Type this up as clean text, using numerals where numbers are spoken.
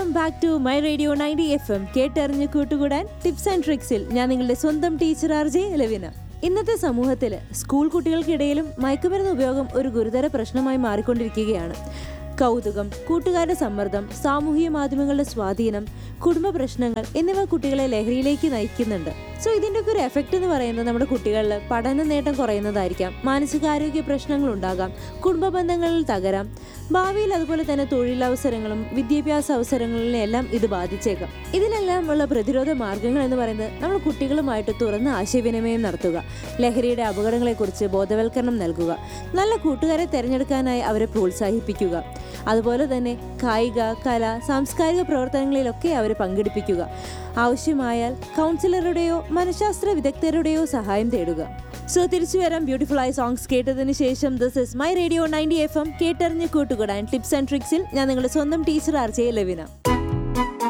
Welcome back to my radio 90 FM. കേട്ടറിഞ്ഞ് കൂട്ടുകൂടാൻ tips and ട്രിക്സിൽ ഞാൻ നിങ്ങളുടെ സ്വന്തം ടീച്ചർ RJ ലവിന. ഇന്നത്തെ സമൂഹത്തിൽ സ്കൂൾ കുട്ടികൾക്കിടയിലും മയക്കുമരുന്ന് ഉപയോഗം ഒരു ഗുരുതര പ്രശ്നമായി മാറിക്കൊണ്ടിരിക്കുകയാണ്. കൗതുകം, കൂട്ടുകാരുടെ സമ്മർദ്ദം, സാമൂഹിക മാധ്യമങ്ങളുടെ സ്വാധീനം, കുടുംബ പ്രശ്നങ്ങൾ എന്നിവ കുട്ടികളെ ലഹരിയിലേക്ക് നയിക്കുന്നുണ്ട്. സോ ഇതിൻ്റെയൊക്കെ ഒരു എഫക്റ്റ് എന്ന് പറയുന്നത് നമ്മുടെ കുട്ടികളിൽ പഠന നേട്ടം കുറയുന്നതായിരിക്കാം, മാനസികാരോഗ്യ പ്രശ്നങ്ങൾ ഉണ്ടാകാം, കുടുംബ ബന്ധങ്ങളിൽ തകരാം, ഭാവിയിൽ അതുപോലെ തന്നെ തൊഴിലവസരങ്ങളും വിദ്യാഭ്യാസ അവസരങ്ങളിലും എല്ലാം ഇത് ബാധിച്ചേക്കാം. ഇതിനെല്ലാം ഉള്ള പ്രതിരോധ മാർഗങ്ങൾ എന്ന് പറയുന്നത് നമ്മൾ കുട്ടികളുമായിട്ട് തുറന്ന് ആശയവിനിമയം നടത്തുക, ലഹരിയുടെ അപകടങ്ങളെക്കുറിച്ച് ബോധവൽക്കരണം നൽകുക, നല്ല കൂട്ടുകാരെ തിരഞ്ഞെടുക്കാനായി അവരെ പ്രോത്സാഹിപ്പിക്കുക, അതുപോലെ തന്നെ കായിക, കല, സാംസ്കാരിക പ്രവർത്തനങ്ങളിലൊക്കെ അവരെ പങ്കെടുപ്പിക്കുക. ആവശ്യമായാൽ കൗൺസിലറുടെയോ മനഃശാസ്ത്ര വിദഗ്ധരുടെയോ സഹായം തേടുക. സോ തിരിച്ചു വരാം ബ്യൂട്ടിഫുൾ ആയ സോങ്സ് കേട്ടതിന് ശേഷം. This is my radio 90 FM. കേട്ടറിഞ്ഞ് കൂട്ടുകൂടാൻ ടിപ്സ് ആൻഡ് ട്രിക്സിൽ ഞാൻ നിങ്ങളുടെ സ്വന്തം ടീച്ചർ RJ ലവിന.